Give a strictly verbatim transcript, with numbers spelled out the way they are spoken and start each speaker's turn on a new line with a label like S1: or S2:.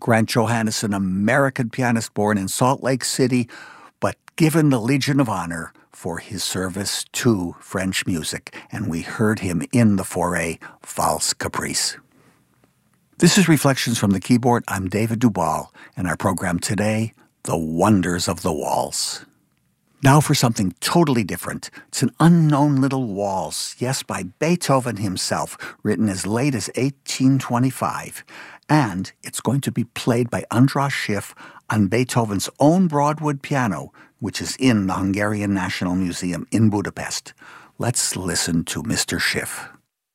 S1: Grant Johannesson, American pianist born in Salt Lake City, but given the Legion of Honor for his service to French music, and we heard him in the Fauré Valse Caprice. This is Reflections from the Keyboard. I'm David Duvall, and our program today, The Wonders of the Waltz. Now for something totally different. It's an unknown little waltz, yes, by Beethoven himself, written as late as eighteen twenty-five. And it's going to be played by András Schiff on Beethoven's own Broadwood piano, which is in the Hungarian National Museum in Budapest. Let's listen to Mister Schiff.